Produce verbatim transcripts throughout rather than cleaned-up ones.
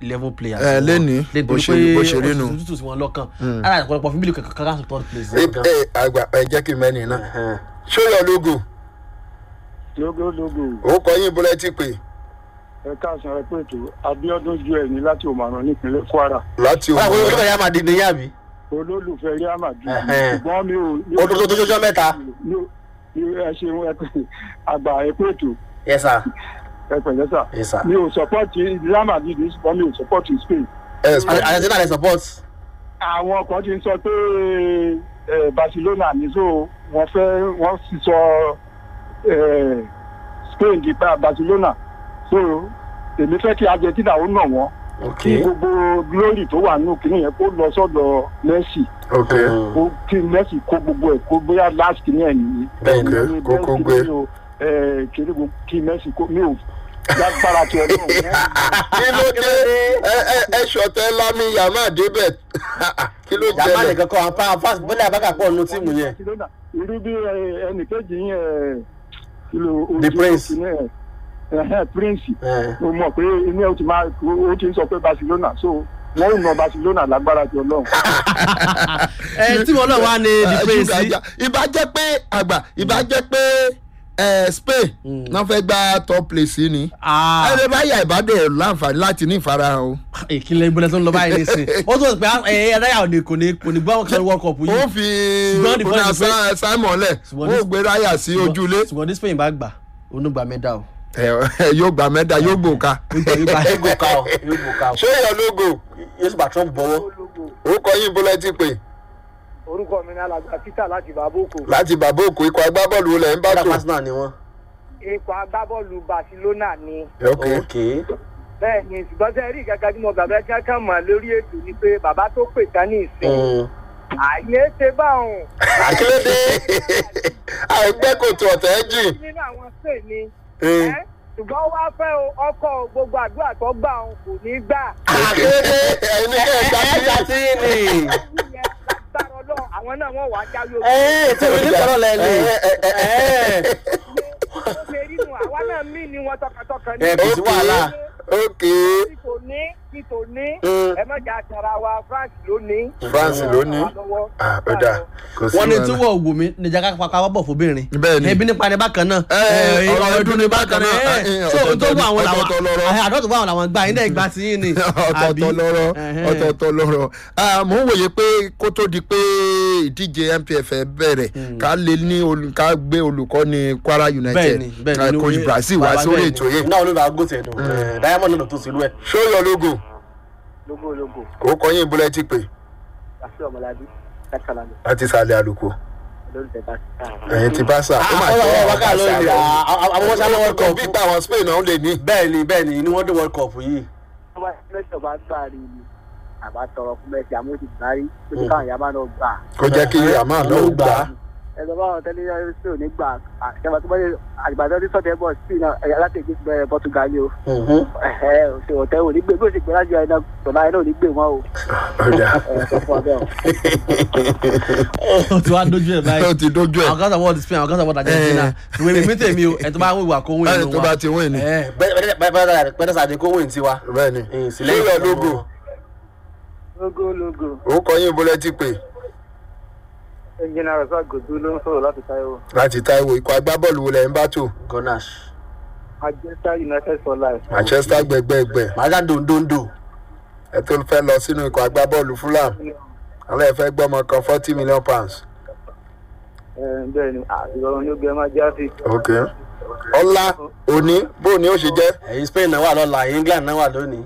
eleven players. ẹ lẹ́ni bó ṣe bó ṣe rí nu. òtútù sí wọn lọ́kàn. ara ìpọ̀lọpọ̀ fún bílíọ̀ kankan sọ third place. ẹ ẹ àgbà ẹ jẹ́ kí n mẹ́ni náà. ṣóyọ lógo. lógo lógo. ó kọ yín búrẹ́tì pé. ẹ káàsán ẹ pé ètò Abíọ́dún ju ẹni láti Òmàrán nípínlẹ̀ Kwara. láti Òmàrán. Òmàrán. olólùfẹ́ Real Madrid ni yá mi. olólùfẹ́ Real Madrid. ṣùgbọ́n mi ò. ó tó tó jọjọ́ mẹ́ta. ẹ ṣeun ẹ pé àgbà ẹ pé ètò. yes sir. ẹ pẹ̀lẹ́ sà. yes sir. mi ò support Real Madrid ṣùgbọ́n mi ò support Spain. Argentina lè support. àwọn kan ti ń sọ pé Barcelona ní so wọ́n fẹ́ wọ́n sì sọ Spain di Barcelona so èmi fẹ́ kí Argentina ó nà wọ́n kí gbogbo glory tó wà nínú kìnìún yẹn kó lọ sọ́dọ̀ Messi kó kí Messi kó gbogbo ẹ̀ kó bóyá last kìnìún ẹ̀ nìyí. bẹ́ẹ̀ni kó kó gbé. kiri kí Messi kó mi ò lágbára tí ọdún ọ̀hún. kí ló dé ẹ ẹ ẹ ṣọ̀tẹ̀ Lami Yamal débẹ̀ kí ló jẹ́ Yamal nìkan kọ́ àwọn pa fast bọ́lá àbákà pọ̀ nínú tíìmù yẹn. irú bí ẹnìkejì yẹn kìlò the prince prince mo mọ̀ pé inú ẹ̀ ti máa ó ti ń sọ pé Barcelona so wọ́n ń nà Barcelona lágbára tí ọlọ́run. ẹ tí wọn náà wá ní the prince. ìbá jẹ́ pé àgbà ìbá jẹ́ pé Spain náà fẹ́ gba top place ni ẹ lè bá yà ìbádẹ́ láǹfààní láti ní ìfarahàn o. ìkìlẹ̀ ìbúlẹ̀ tó ń lọ báyìí nísìn ó tún pé ẹ ráyà òní kò ní kò ní gbọ́ wọn kan world cup yìí. ó fi ọ̀nà Simon lẹ̀ ó gbé ráyà sí ojúlé. ṣùgbọ́n ní Spain bá gbà onúgbà mẹ́dà o. ẹ yóò gba mẹ́dà yóò gbòòka. yóò gbòòka o yóò gbòòka o. ṣé yọ lógo. yóò sì bá Trump bọ́wọ́. ó kọ yín búlẹ́tì pé. orúkọ mi ní alàgbà Peter láti Bàbókò. láti Bàbókò ikọ̀ agbábọ́ọ̀lù lẹ̀ ń bá tó. Arsenal ni wọ́n. ikọ̀ agbábọ́ọ̀lù Barcelona ni. ok bẹ́ẹ̀ ni ṣùgbọ́n sẹ́ rí ìkàkà tí mo bàbá ẹja kan mọ̀ lórí ètò ni pé bàbá tó pè tán ní ìsìn. àyè ṣe báwọn. àkílódé àìpẹ́ kò tó ọ̀tẹ̀ jìn. nínú àwọn ṣe ni. ṣùgbọ́n wá fẹ́ ọkọ̀ gbogbo àdúrà tó gbà òun kò ní gbà. àkílódé ẹni kẹta sí ni. àwọn náà wọ́n wà á jáwé ojú. ẹ tí o ní sọ̀rọ̀ lẹ́nu. ó ṣe rí nu àwa náà mí ni wọn tọkàntọkàn ní. ẹ kò sí wàhálà. ok. títò ní títò ní ẹ má jà àtàrà wa France lónìí. France lónìí ah ọ̀dà kò sí wọ́n ní tí wọ́n wò mí níjà ká pa káwọ́ bọ̀ fóbìnrin. bẹ́ẹ̀ni ẹbí nípa ní bákan náà. ọ̀rọ̀ ọdún ní bákan náà. so tó wà àwọn làwọn àdọ́tò wà àwọn làwọn gbà yín náà gbà sí yín ni. ọ̀tọ̀ọ̀tọ̀ lọ́rọ̀ ọ̀tọ̀ọ̀tọ̀ lọ́rọ̀ mò ń wòye pé kó tó di pé ìdíje N P F bẹ̀rẹ̀ ká lè ní ká gbé olùkọ́ ní Kwara United coach Brazil wá sórí ètò yìí. náà olóògbé agóṣe ẹ̀dùn Diamond náà tó sílùú ẹ̀. ṣó yọ lógo. lógo lógo. ó kọ yín búlẹ́tì pé. àti ọmọládé láti sàlàyé. láti sàlẹ̀ àlùkò. ẹ̀yin ti bá sà. ó máa ṣe àwọn wákà lónìí àwọn wọ́n ṣáná world cup. bí pa àwọn Spain náà lè ní. bẹ́ẹ̀ni bẹ́ẹ̀ni ni wọ́n dé world cup yìí. ọba mẹ́sàn-án bá gbà rí ni àbá tọrọ fún mẹ́sì àmọ́ ti gbárí tó ní káwọn yàrá náà gbà. kó jẹ́ kí àmọ́ náà gbà. ẹ̀sọ́ báwọn tẹ́lẹ̀ sí ò ní gbà àtẹ̀wá tó bá yẹ àgbàdo tí sọ́dẹ̀ bọ̀ sí náà láti èdè bẹ̀rẹ̀ Portugal ni o. ṣe ọ̀tẹ̀ ò ní gbé bí ó ṣe gbé lájú ẹ̀ náà tọ̀lá ẹ̀ náà ò ní gbé wọn o. ó ti wá dojú ẹ̀ báyìí. ó ti dojú ẹ̀. àwọn kan sọ wọ́ọ̀dù Spain àwọn kan sọ wọ́ọ̀dù Argentina ìwé mi mi tèmi o ẹ̀ tó bá ń wíwà kó wíìn nù wa. ẹ̀ tó bá ti wíìn ni. bẹ́ẹ̀ sàdé kó wíìn tiwa. bẹ́ẹ̀ni ṣé yọ lógo. lógo lógo. ó kọ yín búlẹ́tì pé. ẹnjìnà rẹ̀ gòdú ló ń sọ̀rọ̀ láti Táíwò. láti Táíwò ikọ̀ agbábọ́ọ̀lù wo lẹ̀ ń bá tò. Gunners. Manchester United for life. Manchester gbẹgbẹgbẹ. màá dòndòndò. ẹ tó fẹ́ lọ sínú ikọ̀ agbábọ́ọ̀lù Fulham. àwọn ẹ̀ fẹ́ gbọ́mọ kan forty million pounds. bẹ́ẹ̀ ni ìrọ̀rùn ni ó gbé máa já sí. ok ọlá òní bó ni ó ṣe jẹ́. ẹ̀yin Spain náà wà lọ́la England náà wà lónìí.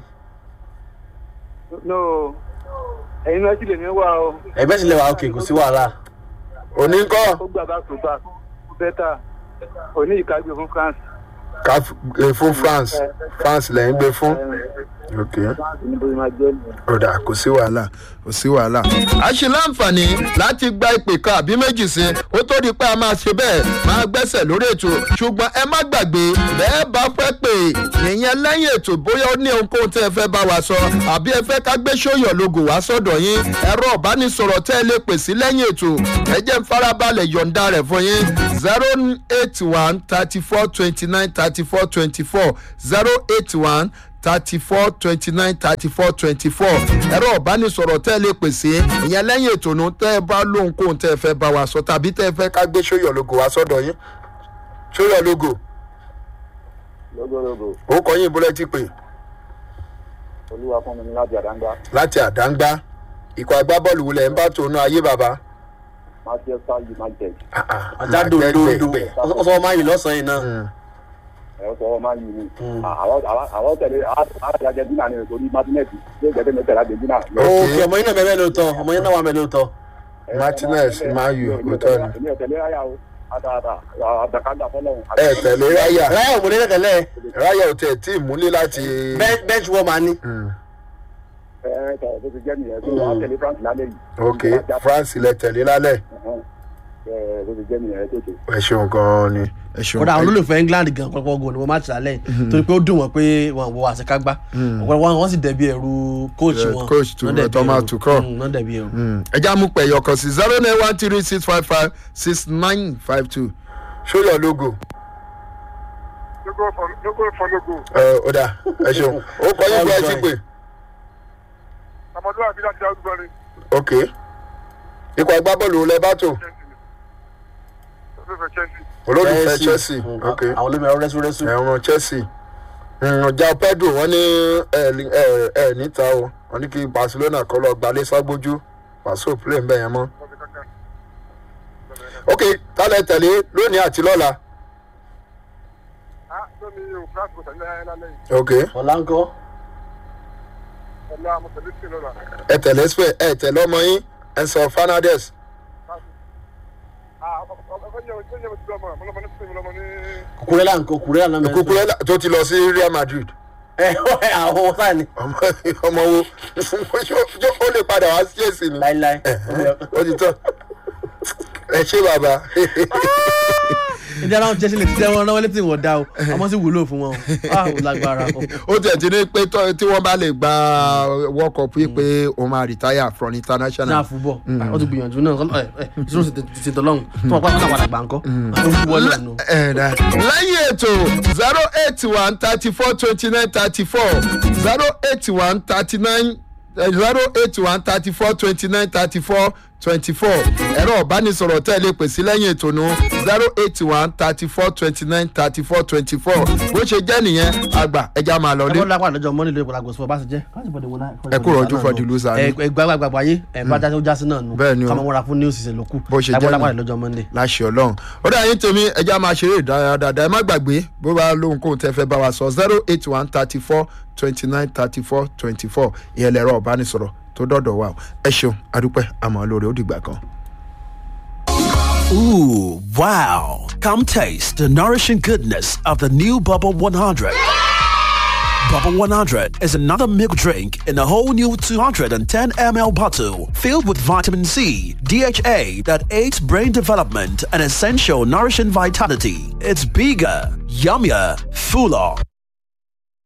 no ẹ̀yin náà sì lè ní wà o. ẹgbẹ́ sì lè wà òkè kò sí wàhálà. òní ńkọ́. ó gbà bá tó bá bẹ́tà òní ìkágbé fún France. ká fún France France lẹ́yìn gbé fún. ok ọ̀dà kò sí wàhálà kò sí wàhálà. a ṣe láǹfààní láti gba ìpè kan àbí méjì sí ó tó di pé a máa ṣe bẹ́ẹ̀ máa gbẹ́sẹ̀ lórí ètò ṣùgbọ́n ẹ má gbàgbé bẹ́ẹ̀ bá fẹ́ pè ìyẹn lẹ́yìn ètò bóyá ó ní ohunkóhun tẹ́ ẹ fẹ́ bá wa sọ àbí ẹ fẹ́ ká gbé ṣóyọ̀ lógo wá sọ́dọ̀ yín ẹ̀rọ ìbánisọ̀rọ̀ tẹ́ ẹ lè pè sí lẹ́yìn ètò ẹ jẹ́ n farabalẹ̀ yọ̀ǹda rẹ̀ fún yín zero eight one thirty four twenty nine thirty four twenty four zero eight one thirty four twenty nine thirty four twenty four ẹ̀rọ ìbánisọ̀rọ̀ tẹ́ ẹ lè pèsè ìyẹn lẹ́yìn ètò nù tẹ́ ẹ bá lóhun kóhun tẹ́ ẹ fẹ́ bá wa sọ tàbí tẹ́ ẹ fẹ́ ká gbé ṣóyọ̀ lógo wá sọ́dọ̀ yín ṣóyọ̀ lógo. lógo lógo. ó kọ́ yín bólẹ́ tí pè. olúwa fún mi láti àdáńgbá. láti àdáńgbá ikọ̀ agbábọ́ọ̀lù wulẹ̀ ń bá tòun ayé bàbá. manchester united. àjádò lóńdó ọsọ máa yìí lọ́sàn-án yìí náà. ẹ sọ máa yìí ni àwọn tẹ̀lé argentina ni torí martinez ló gbẹdẹ mẹtẹ argentina. ok ọmọ yín náà bẹ́ẹ̀ lóòótọ́ ọmọ yín náà wà bẹ́ẹ̀ lóòótọ́. martinez máa yù òótọ́ ni. èmi ò tẹ̀lé ráyà o àtàtà àtàkàndà fọlọ́hún. ẹ tẹ̀lé ráyà ráyà ò múlẹ̀ tẹ́lẹ̀. ráyà ò tẹ̀ tí ì múlẹ̀ láti. bench wọ́n máa ní. ẹ ẹ tẹ̀lé tó ti jẹ́ nìyẹn tó wà tẹ̀lé france lálẹ́ yìí. ok france lẹ tẹ̀lé lálẹ́. ẹ tó ti jẹ́ nìyẹn tó ti. ẹ ṣeun gan-an ni ẹ ṣeun. kódà àwọn olólùfẹ́ england gan pọ́pọ́ gò ní wọ́n má ti lálẹ́ torí pé ó dùn wọ́n pé wọ́n wọ àṣekágbá wọ́n sì dẹ̀bi ẹ̀rù coach wọn. coach tu thomas tuchel. wọ́n dẹ̀bi ẹ̀rù. ẹ já mú pẹ̀yọ kan sí zero nine one three six five five six nine five two show your logo. logo for logo for logo. ẹ ọ dà ẹ ṣeun ó kọ yín bí ẹ ti pè. ọmọdúnrún láti arúgbó ni. ok ikọ̀ agbábọ́ọ̀lù lẹ bá tò. olùfẹ́ chelsea. olólùfẹ́ chelsea ok àwọn olómi rẹ́súrẹ́sú. ẹ̀wọ̀n chelsea ọjà pedro wọ́n ní ẹ ẹ níta o wọ́n ní kí barcelona kọ́ lọ gbalẹ̀ ságbójú pàṣẹ play ń bẹ̀ yẹn mọ́. ok tálẹ̀ tẹ̀lé lónìí àti lọ́la. ah lónìí o france kò tẹ̀lé lálẹ́ yìí. ok ọ̀la ń kọ́. ọ̀la mo tẹ̀lé sí lọ́la. ẹ tẹ̀lé spẹ̀ ẹ tẹ̀lé ọmọ yín enzo fernandez. kukurela nǹkan kukurela náà mẹ́rin. kukurela tó ti lọ sí real madrid. ẹ ẹ àwọn sáà ni. ọmọ wo ó lè padà wá sí èsì ni. láíláí. ó ti tán ẹ ṣé bàbá. ìdí aláwọ̀ jẹ́sí lè ti jẹ́ wọn náwó létí wọn dá o àmọ́ sì wúlò fún wọn o ò lágbára kọ. ó tẹ̀ tí ní pé tí wọ́n bá lè gba world cup yìí pé òun máa retire from international. náà fúbọ̀ ó ti gbìyànjú náà ìṣòro ti tọ́lọ́hún tí wọ́n pàṣẹ àwọn àgbà ńkọ́ ó fi wọlé ọ̀nà. lẹ́yìn ètò zero eight one thirty four twenty nine thirty four zero eight one thirty nine zero eight one thirty four twenty nine thirty four twenty four ẹ̀rọ ọ̀bánisọ̀rọ̀ tẹ́ ẹ lè pèsè lẹ́yìn ètò nu zero eight one thirty four twenty nine thirty four twenty four bó ṣe jẹ́ nìyẹn àgbà ẹja máa lọ lé. ẹ bọ́ lápá àlọ́jọ́ mọ́ni lórí ìpàdé àgọ́sọ̀ bá ṣe jẹ́ ẹ kúrò ojú fọdí lùsà ni. ẹ gbàgbà gbàgbà yé ẹ bá jáde ó jásí náà nù bẹ́ẹ̀ ni o káwọn wọra fún news ṣe lókù bó ṣe jẹ́ nù láṣẹ ọlọ́run ó dà yín tèmi ẹja máa ṣeré dáadáa ẹ má gbàgbé bó bá lóhun kóhun tẹ́ fẹ́ bá wa sọ zero eight one thirty four twenty nine thirty four twenty four ìyẹn lẹ̀rọ ọ̀bánisọ̀rọ̀ tó dọ̀dọ̀ wa ẹ ṣeun adúpẹ́ àmọ́ lórí ó dìgbà kan. Ooh, wow. Come taste the nourishing goodness of the new Bubble one hundred. Bubble one hundred is another milk drink in a whole new two hundred ten milliliter bottle filled with vitamin C, D H A that aids brain development and essential nourishing vitality. It's bigger, yummier, fuller,